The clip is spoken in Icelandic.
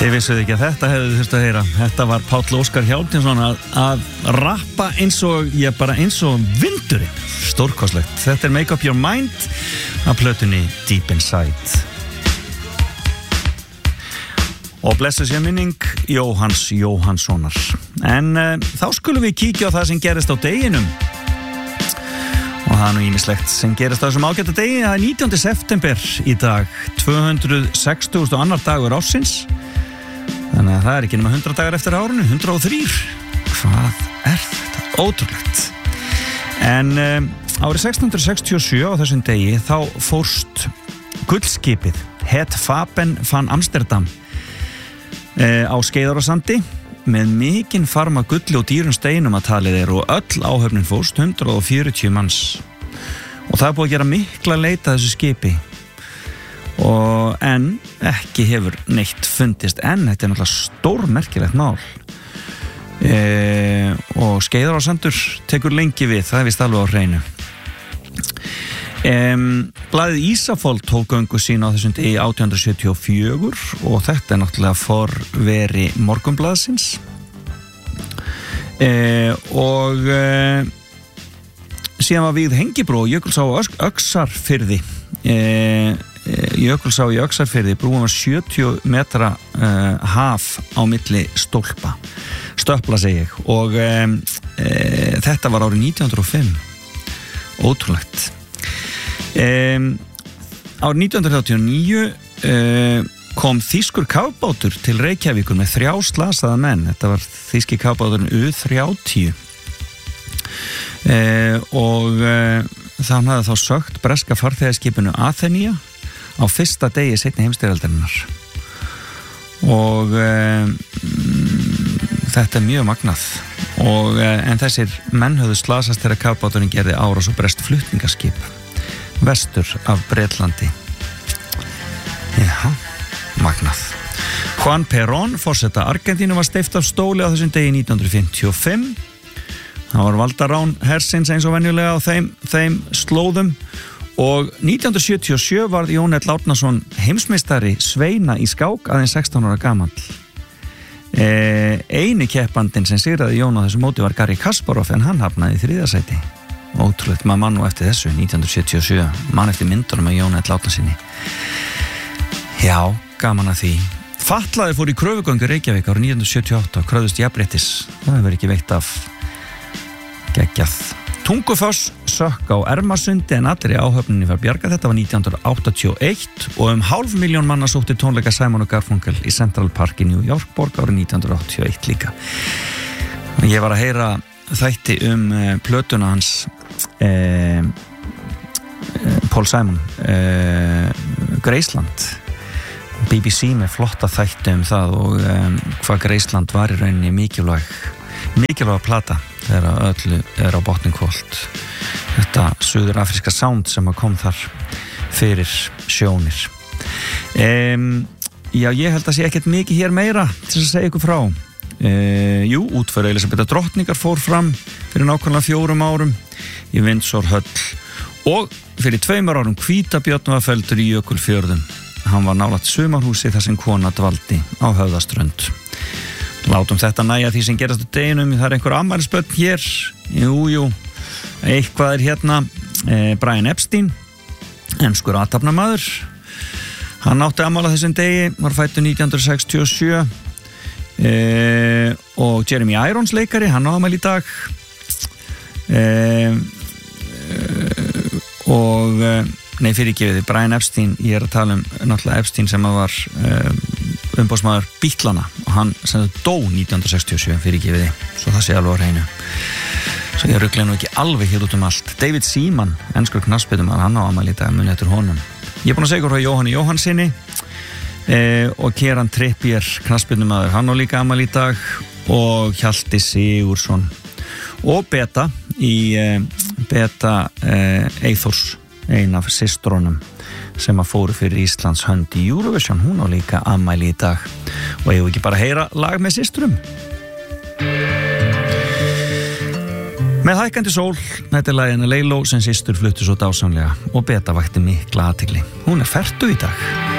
Þið vissuð ekki að þetta hefðu þurft að heyra. Þetta var Páll Óskar Hjálmtýnsson að rappa eins og vindurinn. Stórkostlegt. Þetta er Make Up Your Mind af plötunni Deep Inside. Og blessu sé minning Jóhanns Jóhannssonar. En þá skulum við kíkja á það sem gerist á deginum. Og það er nú ýmislegt sem gerist á þessum ágæta degi. Það er 19. september í dag, 262. dagur ársins. Þannig að það er ekki nema 100 dagar eftir árinu, 103. Hvað er þetta? Ótrúlegt. En árið 1667 á þessum degi þá fórst gullskipið Het Faben van Amsterdam á Skeiðarársandi með mikinn farma gulli og dýrum steinum að talið er og öll áhöfnin fórst 140 manns. Og það er búið að gera mikla leita þessu skipi. En ekki hefur neitt fundist en þetta er náttúrulega stórmerkilegt mál og Skeiðarársandur tekur lengi við, það er vist alveg á hreinu. Blaðið Ísafold tók göngu sín á þessum degi 1874 og þetta er náttúrulega forveri Morgunblaðsins og síðan var vígð Hengibrú og Jökulsá á Öxarfirði. Jökulsá í Öxarfirði, brúin var 70 metra haf á milli stöpla segi ég og þetta var árið 1905. Ótrúlegt. Árið 1939 kom þýskur kafbátur til Reykjavíkur með 3 slasaða menn. Þetta var þýski kafbáturinn U-30 og þann hafði þá sögt breska farþegaskipinu Athenia á fyrsta degi seinni heimsstyrjaldarinnar og þetta er mjög magnað og en þessir menn höfðu slasast þegar kafbáturinn gerði árás og brest flutningaskip vestur af Bretlandi. Já, magnað. Juan Perón, forseta Argentínu, var steypt af stóli á þessum degi 1955. Það var valdarán hersins eins og venjulega á þeim slóðum og 1977 varð Jón L. Árnason heimsmeistari sveina í skák aðeins 16 ára gamall. Eini keppandinn sem sigraði Jón á þessu móti var Garri Kasparov en hann hafnaði í 3. sæti. Ótrúlegt, maður mann nú eftir þessu 1977, mann eftir myndunum af Jón L. Árnasyni. Já, gaman að því. Fatlaðir fór í kröfugöngu Reykjavík árið 1978 og kröfðust jafnréttis. Það hefur ekki veitt af geggjað. Tungufoss sökk á Ermarsundi en allir í áhöfninni var bjargað. Þetta var 1981 og 500.000 manna sótti tónleika Simon & Garfunkel í Central Park í New York borg árið 1981 líka. Ég var að heyra þætti plötuna hans Paul Simon Graceland, BBC með flotta þætti það og hvað Graceland var í rauninni mikilvæg plata þegar öllu er á botnin kvöld. Þetta suðurafríska sound sem kom þar fyrir sjónir. Já, ég held að sé ekkert mikið hér meira til að segja ykkur frá. Útför Elísabeta drottningar fór fram fyrir nákvæmlega 4 árum í Vindsorhöll og fyrir 2 árum Hvítabjörn var felldur í Jökulfjörðum. Hann var nálægt sumarhúsi þar sem kona dvaldi á Höfðaströnd. Látum þetta næja því sem gerast á deginum. Það er einhver afmælisbörn hér. Jú, eitthvað er hérna. Brian Epstein, enskur athafnamaður. Hann átti afmæli á þessum degi, var fæddur 1967. Og Jeremy Irons leikari, hann á afmæli í dag. Fyrirgefiði, Brian Epstein, ég er að tala náttúrulega Epstein sem var umboðsmaður Beatlana og hann sem dó 1967, fyrirgefiði, svo það sé alveg á hreinu. Svo ég rugla nú ekki alveg hér út allt. David Seaman, enskur knattspyrnumaður, hann á afmæli í dag, muni eftir honum. Ég er búin að segja frá Jóhanni Jóhannsyni og Kieran Trippier, knattspyrnumaður, hann á líka afmæli í dag og Hjalti Sigursson og Beta Eyþórs, ein af systrunum sem að fóru fyrir Íslands hönd í Eurovision, hún á líka afmæli í dag og ég vil ekki bara heyra lag með systrum. Með hækkandi sól, þetta er laginu Leiló sem systur fluttu svo dásamlega og Beta vakti mikla athygli. Hún er fertug í dag.